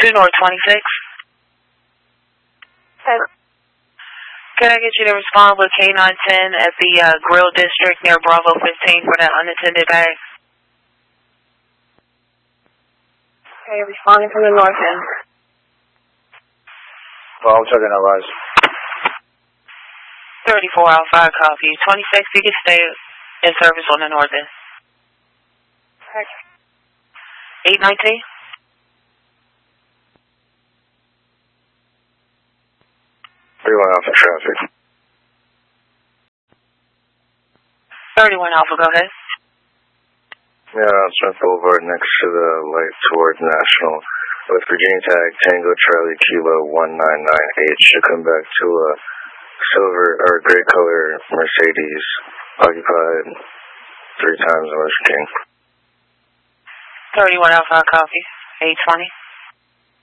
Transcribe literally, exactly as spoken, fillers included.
two North twenty-six. Okay. Can I get you to respond with K nine ten at the uh, Grill District near Bravo fifteen for that unattended bag? Okay, responding from the north end. Well, I'm checking out, Rise. thirty-four Alpha, copy. twenty-six, you can stay in service on the north end. Okay. eight nineteen? thirty-one Alpha traffic. thirty-one Alpha, go ahead. Yeah, on Smith Boulevard next to the light towards National with Virginia tag Tango Charlie Kilo one nine nine eight. Should come back to a silver or gray color Mercedes occupied three times Motion King. thirty-one Alpha, copy. eight twenty.